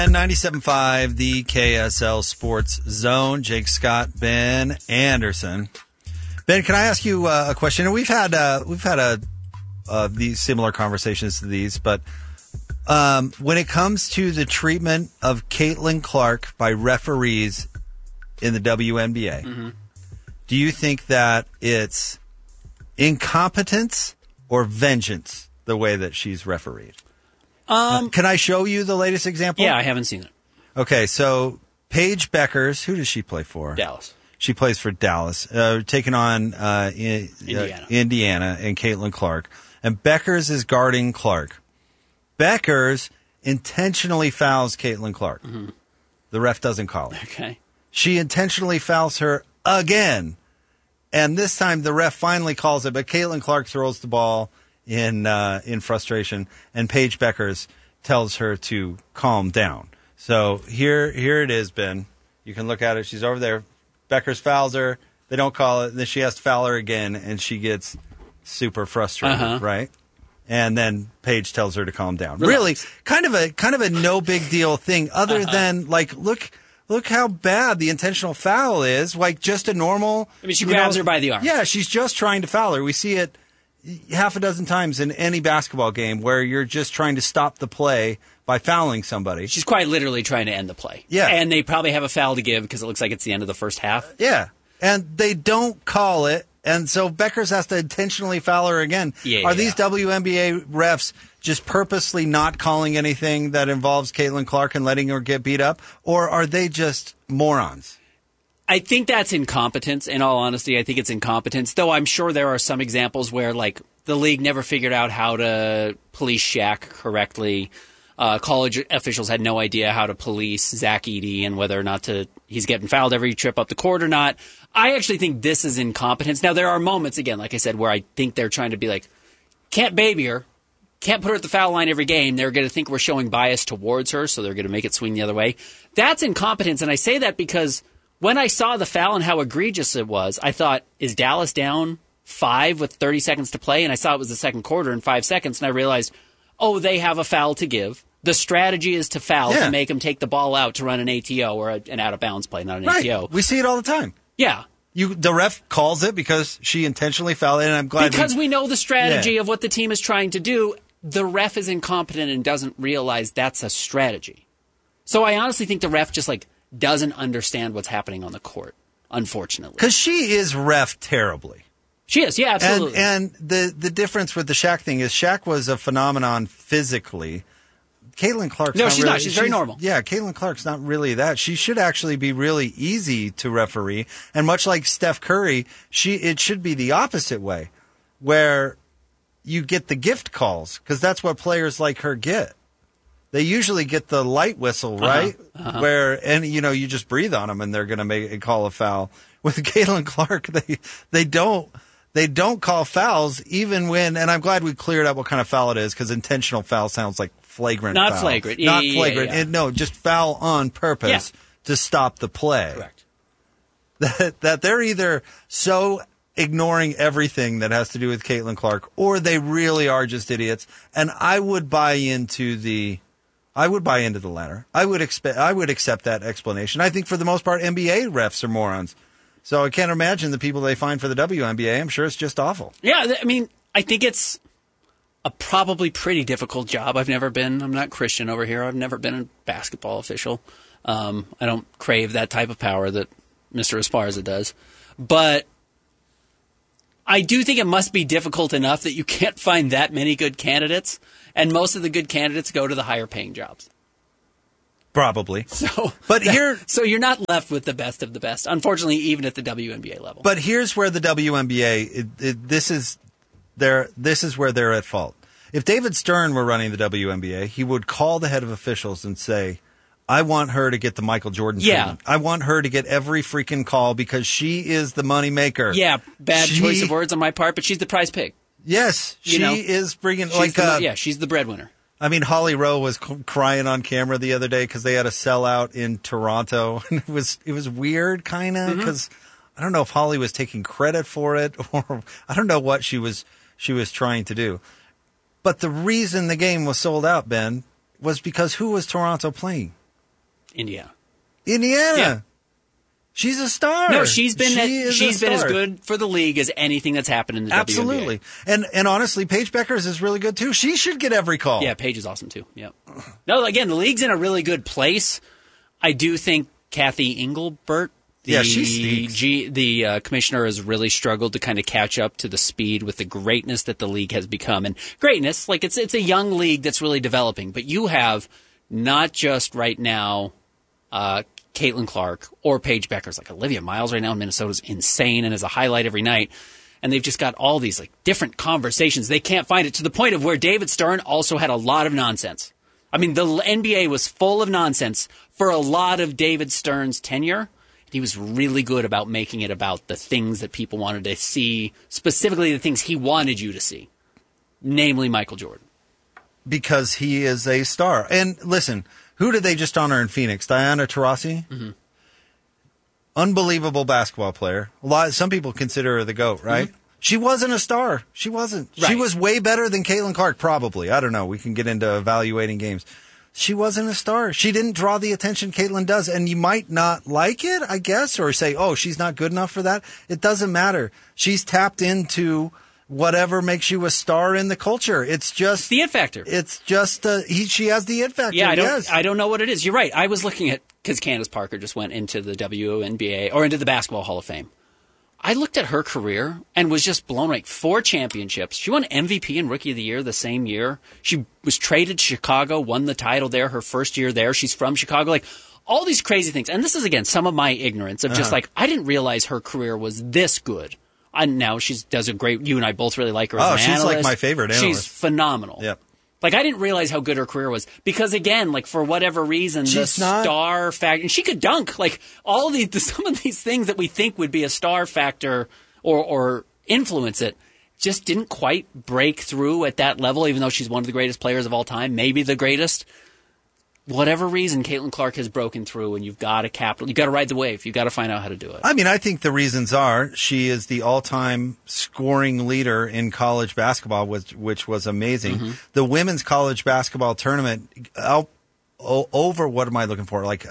And 97.5, the KSL Sports Zone. Jake Scott, Ben Anderson. Ben, can I ask you a question? And we've had these similar conversations to these, but when it comes to the treatment of Caitlin Clark by referees in the WNBA, do you think that it's incompetence or vengeance the way that she's refereed? Can I show you the latest example? Yeah, I haven't seen it. Okay, so Paige Beckers, who does she play for? Dallas. She plays for Dallas, taking on Indiana and Caitlin Clark. And Beckers is guarding Clark. Beckers intentionally fouls Caitlin Clark. Mm-hmm. The ref doesn't call it. Okay. She intentionally fouls her again. And this time the ref finally calls it, but Caitlin Clark throws the ball in frustration, and Paige Beckers tells her to calm down. So here it is, Ben. You can look at it. She's over there. Beckers fouls her. They don't call it. Then she has to foul her again, and she gets super frustrated, right? And then Paige tells her to calm down. Relax. Really, kind of a no big deal thing, other than like look how bad the intentional foul is. Like just a normal. I mean, she grabs her by the arm. Yeah, she's just trying to foul her. We see it half a dozen times in any basketball game where you're just trying to stop the play by fouling somebody. She's quite literally trying to end the play. Yeah. And they probably have a foul to give because it looks like it's the end of the first half. Yeah. And they don't call it, and so Beckers has to intentionally foul her again. Are these WNBA refs just purposely not calling anything that involves Caitlin Clark and letting her get beat up, or are they just morons? I think that's incompetence, in all honesty. I think it's incompetence, though I'm sure there are some examples where, like, the league never figured out how to police Shaq correctly. College officials had no idea how to police Zach Edey and whether or not he's getting fouled every trip up the court or not. I actually think this is incompetence. Now, there are moments, again, like I said, where I think they're trying to be like, can't baby her, can't put her at the foul line every game. They're going to think we're showing bias towards her, so they're going to make it swing the other way. That's incompetence, and I say that because when I saw the foul and how egregious it was, I thought, is Dallas down 5 with 30 seconds to play? And I saw it was the second quarter in 5 seconds, and I realized, oh, they have a foul to give. The strategy is to foul to make them take the ball out to run an ATO or an out-of-bounds play, not an ATO. We see it all the time. Yeah. The ref calls it because she intentionally fouled it, and I'm glad. Because we know the strategy of what the team is trying to do. The ref is incompetent and doesn't realize that's a strategy. So I honestly think the ref just, doesn't understand what's happening on the court, unfortunately. Because she is ref terribly. She is, yeah, absolutely. And the difference with the Shaq thing is Shaq was a phenomenon physically. Caitlin Clark's not really. She's very normal. Yeah, Caitlin Clark's not really that. She should actually be really easy to referee. And much like Steph Curry, it should be the opposite way, where you get the gift calls, because that's what players like her get. They usually get the light whistle, right? And you just breathe on them and they're going to call a foul. With Caitlin Clark, they don't call fouls even when, and I'm glad we cleared up what kind of foul it is, because intentional foul sounds like flagrant foul. Not flagrant. Not flagrant. Yeah. No, just foul on purpose to stop the play. Correct. That they're either so ignoring everything that has to do with Caitlin Clark, or they really are just idiots. And I would buy into the latter. I would accept that explanation. I think for the most part, NBA refs are morons. So I can't imagine the people they find for the WNBA. I'm sure it's just awful. Yeah, I mean, I think it's a probably pretty difficult job. I'm not Christian over here. I've never been a basketball official. I don't crave that type of power that Mr. Esparza does. But I do think it must be difficult enough that you can't find that many good candidates, and most of the good candidates go to the higher paying jobs. Probably. So you're not left with the best of the best, unfortunately, even at the WNBA level. But here's where the WNBA, this is where they're at fault. If David Stern were running the WNBA, he would call the head of officials and say, I want her to get the Michael Jordan treatment. I want her to get every freaking call because she is the money maker. Yeah, bad choice of words on my part, but she's the prize pig. Yes, she is bringing she's the breadwinner. I mean, Holly Rowe was crying on camera the other day because they had a sellout in Toronto, and it was weird, kind of, because I don't know if Holly was taking credit for it, or I don't know what she was trying to do. But the reason the game was sold out, Ben, was because who was Toronto playing? Indiana. Indiana. Yeah. She's a star. No, she's been as star. good for the league as anything that's happened in the Absolutely. WNBA. And honestly, Paige Beckers is really good too. She should get every call. Yeah, Paige is awesome too. Yeah. No, again, the league's in a really good place. I do think Kathy Engelbert, the commissioner, has really struggled to kind of catch up to the speed with the greatness that the league has become. And greatness, like it's a young league that's really developing. But you have not just right now Caitlin Clark or Paige Beckers. Like Olivia Miles right now in Minnesota is insane and is a highlight every night. And they've just got all these like different conversations. They can't find it, to the point of where David Stern also had a lot of nonsense. I mean, the NBA was full of nonsense for a lot of David Stern's tenure. He was really good about making it about the things that people wanted to see, specifically the things he wanted you to see, namely Michael Jordan. Because he is a star. And listen, who did they just honor in Phoenix? Diana Taurasi? Mm-hmm. Unbelievable basketball player. Some people consider her the GOAT, right? Mm-hmm. She wasn't a star. She wasn't. Right. She was way better than Caitlin Clark, probably. I don't know. We can get into evaluating games. She wasn't a star. She didn't draw the attention Caitlin does. And you might not like it, I guess, or say, oh, she's not good enough for that. It doesn't matter. She's tapped into whatever makes you a star in the culture. It's just the it factor. It's just she has the it factor. Yeah, I don't know what it is. You're right. I was looking at, because Candace Parker just went into the WNBA or into the Basketball Hall of Fame. I looked at her career and was just blown away. 4 championships. She won MVP and Rookie of the Year the same year. She was traded to Chicago, won the title there her first year there. She's from Chicago. Like, all these crazy things. And this is, again, some of my ignorance of just like, I didn't realize her career was this good. And now she does a great, you and I both really like her as an analyst. She's like my favorite analyst. She's phenomenal. Yep. Like, I didn't realize how good her career was. Because, again, like, for whatever reason, star factor, and she could dunk. Like, some of these things that we think would be a star factor or influence it just didn't quite break through at that level, even though she's one of the greatest players of all time, maybe the greatest. Whatever reason, Caitlin Clark has broken through, and you've got to ride the wave. You've got to find out how to do it. I mean, I think the reasons are she is the all-time scoring leader in college basketball, which was amazing. Mm-hmm. The women's college basketball tournament what am I looking for? Like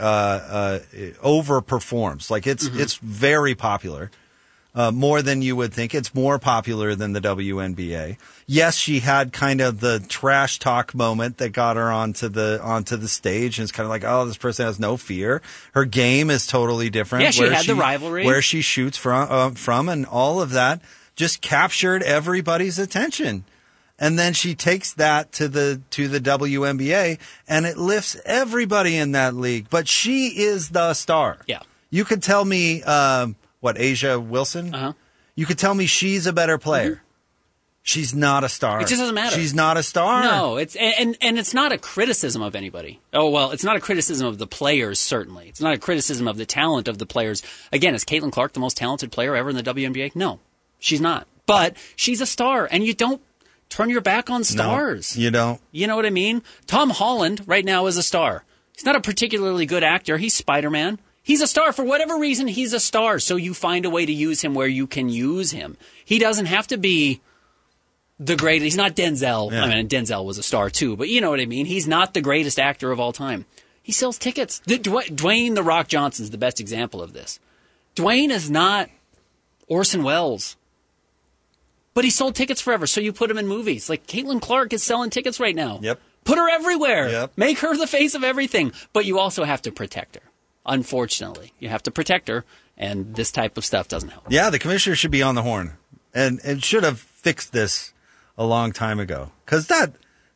overperforms. Like it's very popular. More than you would think. It's more popular than the WNBA. Yes, she had kind of the trash talk moment that got her onto the stage, and it's kind of like, oh, this person has no fear. Her game is totally different. Yeah, she had the rivalry. Where she shoots from, and all of that just captured everybody's attention. And then she takes that to the WNBA, and it lifts everybody in that league. But she is the star. Yeah. You could tell me, Asia Wilson? Uh-huh. You could tell me she's a better player. Mm-hmm. She's not a star. It just doesn't matter. She's not a star. No, it's and it's not a criticism of anybody. Oh, well, it's not a criticism of the players, certainly. It's not a criticism of the talent of the players. Again, is Caitlin Clark the most talented player ever in the WNBA? No, she's not. But she's a star, and you don't turn your back on stars. No, you don't. You know what I mean? Tom Holland right now is a star. He's not a particularly good actor. He's Spider-Man. He's a star. For whatever reason, he's a star. So you find a way to use him where you can use him. He doesn't have to be the greatest. He's not Denzel. Yeah. I mean, Denzel was a star too, but you know what I mean? He's not the greatest actor of all time. He sells tickets. Dwayne The Rock Johnson's the best example of this. Dwayne is not Orson Welles. But he sold tickets forever, so you put him in movies. Like, Caitlin Clark is selling tickets right now. Yep. Put her everywhere. Yep. Make her the face of everything. But you also have to protect her. Unfortunately. You have to protect her, and this type of stuff doesn't help. Yeah, the commissioner should be on the horn. And should have fixed this a long time ago. Because that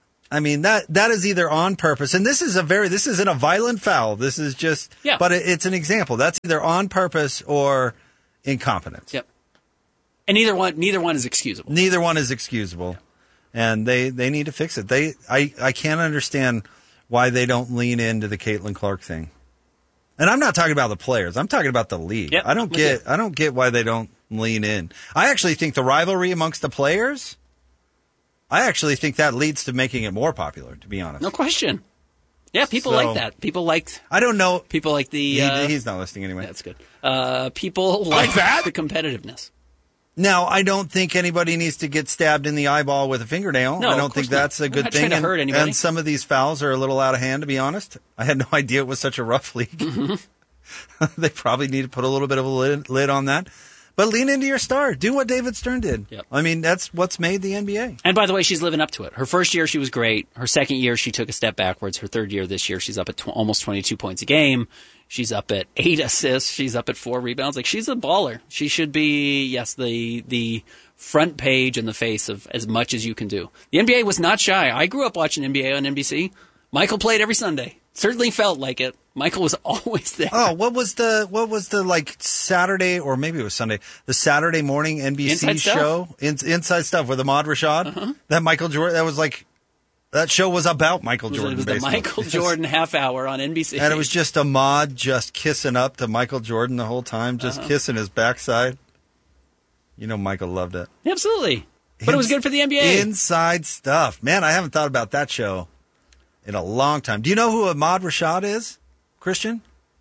is either on purpose, and this isn't a violent foul. This is just, but it's an example. That's either on purpose or incompetence. Yep. And neither one is excusable. Neither one is excusable. Yeah. And they need to fix it. I can't understand why they don't lean into the Caitlin Clark thing. And I'm not talking about the players. I'm talking about the league. Yep. I don't get why they don't lean in. I actually think the rivalry amongst the players, I actually think that leads to making it more popular, to be honest. No question. Yeah, people like that. People like. I don't know. People like the. He's not listening anyway. That's good. People like that? The competitiveness. Now, I don't think anybody needs to get stabbed in the eyeball with a fingernail. No, I of don't think course not. that's a We're good not thing. trying to hurt anybody. And some of these fouls are a little out of hand, to be honest. I had no idea it was such a rough league. Mm-hmm. They probably need to put a little bit of a lid on that. But lean into your star. Do what David Stern did. Yep. I mean, that's what's made the NBA. And by the way, she's living up to it. Her first year, she was great. Her second year, she took a step backwards. Her third year this year, she's up at almost 22 points a game. She's up at 8 assists. She's up at 4 rebounds. Like, she's a baller. She should be, yes, the front page and the face of as much as you can do. The NBA was not shy. I grew up watching NBA on NBC. Michael played every Sunday. Certainly felt like it. Michael was always there. Oh, what was the like Saturday, or maybe it was Sunday, the Saturday morning NBC Inside show? Inside Stuff with Ahmad Rashad? Uh-huh. That Michael Jordan, that show was about Michael Jordan. It was the basically. Michael Jordan half hour on NBC. And it was just Ahmad just kissing up to Michael Jordan the whole time, just kissing his backside. You know Michael loved it. Absolutely. But it was good for the NBA. Inside Stuff. Man, I haven't thought about that show in a long time. Do you know who Ahmad Rashad is, Christian?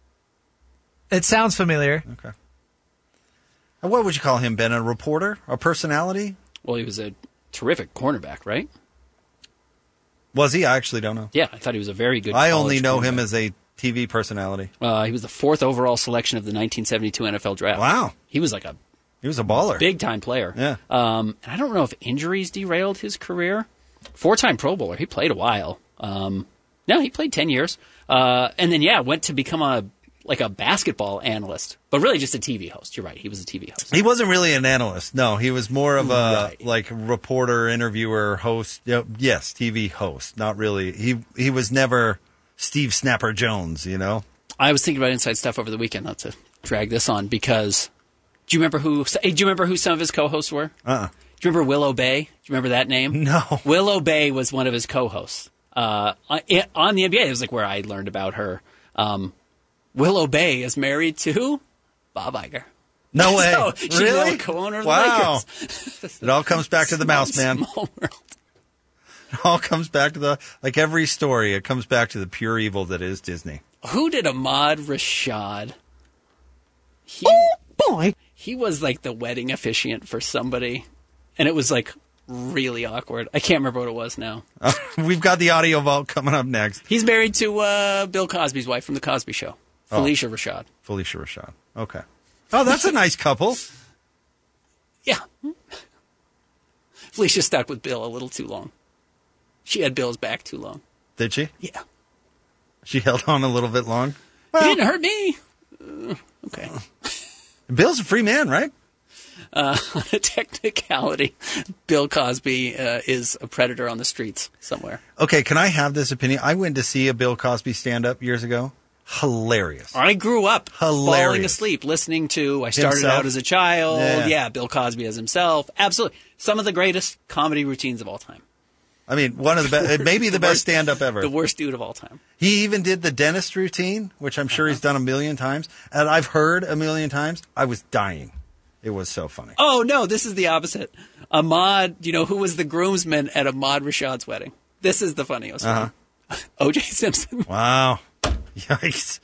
It sounds familiar. Okay. And what would you call him, Ben? A reporter? A personality? Well, he was a terrific cornerback, right? Was he? I actually don't know. Yeah, I thought he was a very good I only college know him cornerback. as a TV personality. He was the 4th overall selection of the 1972 NFL draft. Wow. He was like a He was a baller. big-time player. Yeah. And I don't know if injuries derailed his career. 4-time Pro Bowler. He played a while. No, he played 10 years. And then, went to become a basketball analyst, but really just a TV host. You're right. He was a TV host. He wasn't really an analyst. No, he was more of a reporter, interviewer, host. Yes, TV host. Not really. He was never Steve Snapper Jones, you know? I was thinking about Inside Stuff over the weekend, not to drag this on, because do you remember who some of his co-hosts were? Uh-uh. Do you remember Willow Bay? Do you remember that name? No. Willow Bay was one of his co-hosts. On the NBA, it was like where I learned about her. Willow Bay is married to Bob Iger. No way. So she's Really? now a co-owner of Wow. the Lakers. It all comes back to the mouse, man. Small world. It all comes back to like every story, it comes back to the pure evil that is Disney. Who did Ahmad Rashad? He was like the wedding officiant for somebody, and it was like really awkward. I can't remember what it was now. We've got the audio vault coming up next. He's married to Bill Cosby's wife from The Cosby Show, Felicia Rashad. Felicia Rashad. Okay. Oh, that's a nice couple. Yeah. Felicia stuck with Bill a little too long. She had Bill's back too long. Did she? Yeah. She held on a little bit long. He didn't hurt me. Okay. Bill's a free man, right? On a technicality, Bill Cosby is a predator on the streets somewhere. Okay, can I have this opinion? I went to see a Bill Cosby stand-up years ago. Hilarious. I grew up Hilarious. falling asleep listening to, I started Himself? out as a child. Yeah. Bill Cosby as himself. Absolutely. Some of the greatest comedy routines of all time. I mean, one of the best, maybe the best stand-up ever. The worst dude of all time. He even did the dentist routine, which I'm sure he's done a million times, and I've heard a million times. I was dying. It was so funny. Oh, no, this is the opposite. Ahmad, who was the groomsman at Ahmad Rashad's wedding? This is the funniest one. O.J. Simpson. Wow. Yikes.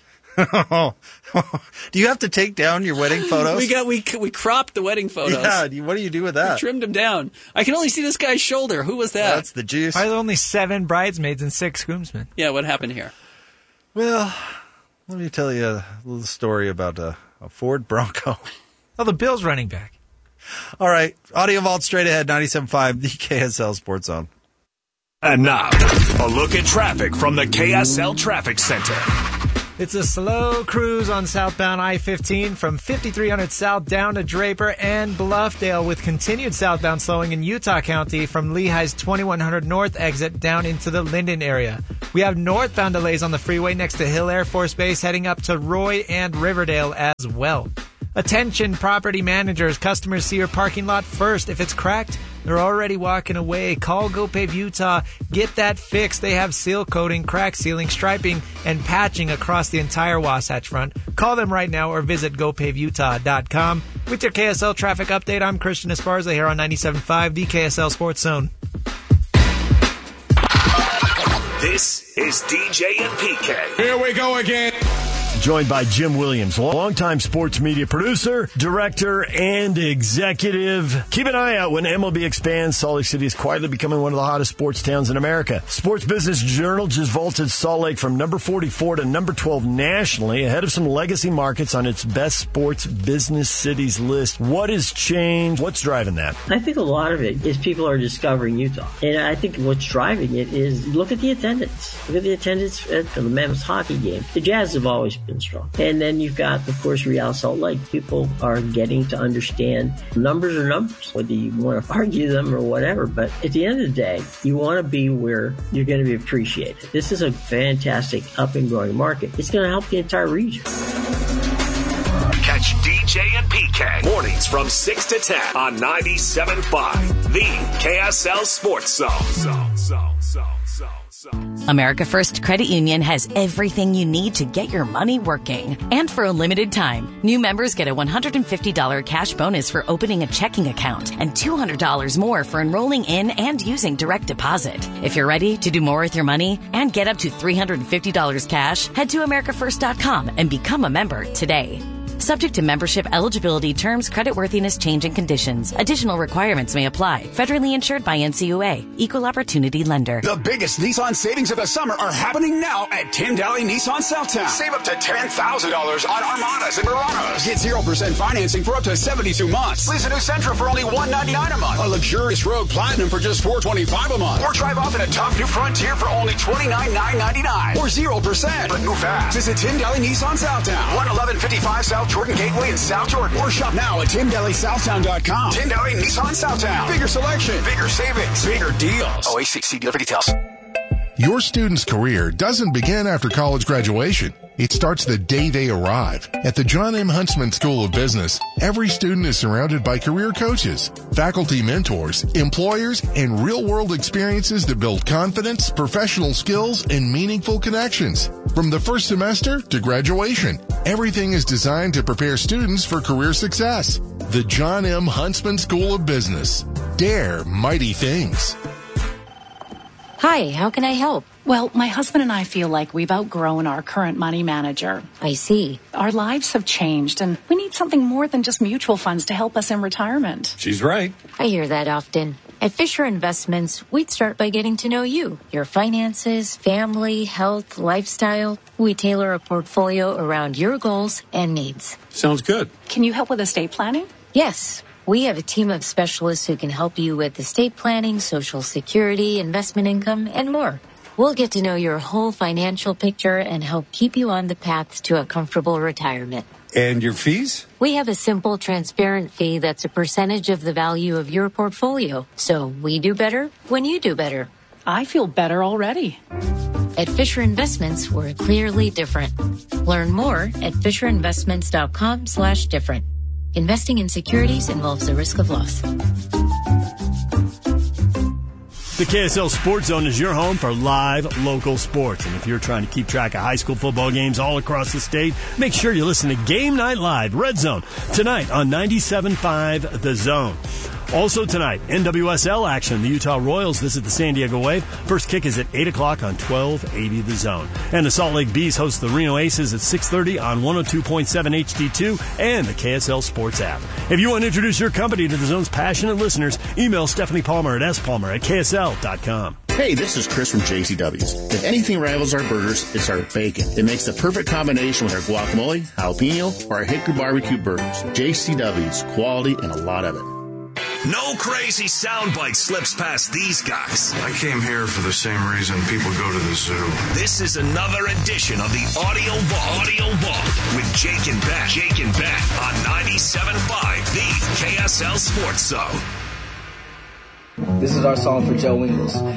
Do you have to take down your wedding photos? We cropped the wedding photos. Yeah, what do you do with that? Trimmed them down. I can only see this guy's shoulder. Who was that? That's the juice. Why are there only 7 bridesmaids and 6 groomsmen? Yeah, what happened here? Well, let me tell you a little story about a Ford Bronco. Oh, the Bills running back. All right, Audio Vault straight ahead, 97.5, the KSL Sports Zone. And now, a look at traffic from the KSL Traffic Center. It's a slow cruise on southbound I-15 from 5300 south down to Draper and Bluffdale, with continued southbound slowing in Utah County from Lehigh's 2100 north exit down into the Linden area. We have northbound delays on the freeway next to Hill Air Force Base heading up to Roy and Riverdale as well. Attention property managers, customers see your parking lot first. If it's cracked, they're already walking away. Call GoPave Utah. Get that fixed. They have seal coating, crack sealing, striping, and patching across the entire Wasatch Front. Call them right now or visit GoPaveUtah.com. With your KSL traffic update, I'm Christian Esparza here on 97.5, the KSL Sports Zone. This is DJ and PK. Here we go again. Joined by Jim Williams, longtime sports media producer, director, and executive. Keep an eye out when MLB expands. Salt Lake City is quietly becoming one of the hottest sports towns in America. Sports Business Journal just vaulted Salt Lake from number 44 to number 12 nationally, ahead of some legacy markets on its best sports business cities list. What has changed? What's driving that? I think a lot of it is people are discovering Utah. And I think what's driving it is look at the attendance. Look at the attendance at the Mammoth hockey game. The Jazz have always been strong. And then you've got, of course, Real Salt Lake. People are getting to understand numbers are numbers, whether you want to argue them or whatever. But at the end of the day, you want to be where you're going to be appreciated. This is a fantastic up and growing market. It's going to help the entire region. Catch DJ and PK mornings from 6 to 10 on 97.5, the KSL Sports Zone. America First Credit Union has everything you need to get your money working. And for a limited time, new members get a $150 cash bonus for opening a checking account and $200 more for enrolling in and using direct deposit. If you're ready to do more with your money and get up to $350 cash, head to americafirst.com and become a member today. Subject to membership eligibility, terms, creditworthiness, change, and conditions. Additional requirements may apply. Federally insured by NCUA. Equal Opportunity Lender. The biggest Nissan savings of the summer are happening now at Tyndale Nissan Southtown. Save up to $10,000 on Armadas and Muranos. Get 0% financing for up to 72 months. Lease a new Sentra for only $199 a month. A luxurious Rogue Platinum for just $425 a month. Or drive off in a top new Frontier for only $29,999. Or 0%. But move fast. Visit Tyndale Nissan Southtown. 11155 South Jordan Gateway in South Jordan. Or shop now at TyndaleSouthtown.com. Tyndale Nissan Southtown. Bigger selection, bigger savings, bigger deals. OAC, see dealer for details. Your student's career doesn't begin after college graduation. It starts the day they arrive. At the John M. Huntsman School of Business, every student is surrounded by career coaches, faculty mentors, employers, and real-world experiences that build confidence, professional skills, and meaningful connections. From the first semester to graduation, everything is designed to prepare students for career success. The John M. Huntsman School of Business. Dare mighty things. Hi, how can I help? Well, my husband and I feel like we've outgrown our current money manager. I see. Our lives have changed, and we need something more than just mutual funds to help us in retirement. She's right. I hear that often. At Fisher Investments, we'd start by getting to know you, your finances, family, health, lifestyle. We tailor a portfolio around your goals and needs. Sounds good. Can you help with estate planning? Yes. We have a team of specialists who can help you with estate planning, Social Security, investment income, and more. We'll get to know your whole financial picture and help keep you on the path to a comfortable retirement. And your fees? We have a simple, transparent fee that's a percentage of the value of your portfolio. So we do better when you do better. I feel better already. At Fisher Investments, we're clearly different. Learn more at FisherInvestments.com/different. Investing in securities involves the risk of loss. The KSL Sports Zone is your home for live local sports. And if you're trying to keep track of high school football games all across the state, make sure you listen to Game Night Live, Red Zone, tonight on 97.5 The Zone. Also tonight, NWSL action. The Utah Royals visit the San Diego Wave. First kick is at 8 o'clock on 1280 The Zone. And the Salt Lake Bees host the Reno Aces at 6:30 on 102.7 HD2 and the KSL Sports app. If you want to introduce your company to the Zone's passionate listeners, email Stephanie Palmer at spalmer@ksl.com. Hey, this is Chris from JCW's. If anything rivals our burgers, it's our bacon. It makes the perfect combination with our guacamole, jalapeno, or our hickory barbecue burgers. JCW's, quality and a lot of it. No crazy soundbite slips past these guys. I came here for the same reason people go to the zoo. This is another edition of the Audio Vault with Jake and Ben. On 97.5, the KSL Sports Zone. This is our song for Joe Ingles.